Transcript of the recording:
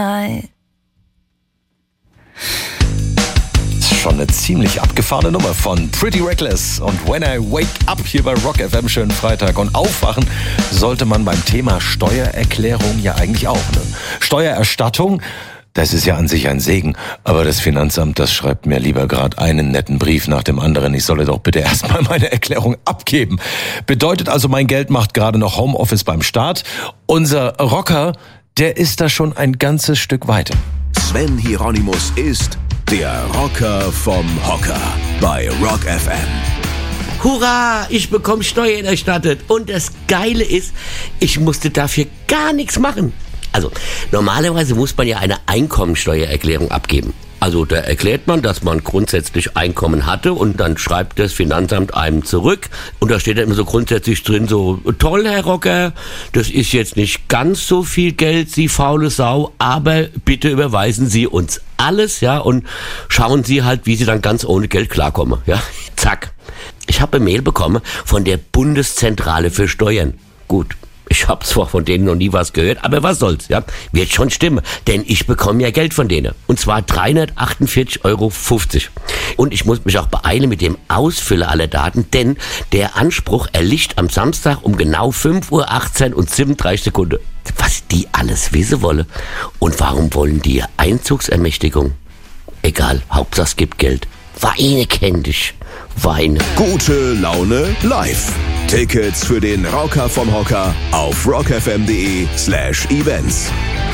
Schon eine ziemlich abgefahrene Nummer von Pretty Reckless und When I Wake Up hier bei Rock FM. Schönen Freitag. Und aufwachen sollte man beim Thema Steuererklärung ja eigentlich auch. Ne? Steuererstattung, das ist ja an sich ein Segen. Aber das Finanzamt, das schreibt mir lieber gerade einen netten Brief nach dem anderen. Ich solle doch bitte erstmal meine Erklärung abgeben. Bedeutet also, mein Geld macht gerade noch Homeoffice beim Staat. Unser Rocker, der ist da schon ein ganzes Stück weiter. Sven Hieronymus ist der Rocker vom Hocker bei Rock FM. Hurra, ich bekomme Steuern erstattet. Und das Geile ist, ich musste dafür gar nichts machen. Also, normalerweise muss man ja eine Einkommensteuererklärung abgeben. Also da erklärt man, dass man grundsätzlich Einkommen hatte und dann schreibt das Finanzamt einem zurück und da steht dann immer so grundsätzlich drin, so, toll, Herr Rocker, das ist jetzt nicht ganz so viel Geld, Sie faule Sau, aber bitte überweisen Sie uns alles, ja, und schauen Sie halt, wie Sie dann ganz ohne Geld klarkommen, ja, zack. Ich habe eine Mail bekommen von der Bundeszentrale für Steuern. Gut. Ich habe zwar von denen noch nie was gehört, aber was soll's, ja? Wird schon stimmen, denn ich bekomme ja Geld von denen. Und zwar 348,50 €. Und ich muss mich auch beeilen mit dem Ausfüllen aller Daten, denn der Anspruch erlischt am Samstag um genau 5:18 und 37 Sekunden. Was die alles wissen wollen. Und warum wollen die Einzugsermächtigung? Egal, Hauptsache es gibt Geld. Weine kenn dich. Weine. Gute Laune live. Tickets für den Rocker vom Hocker auf rockfm.de/events.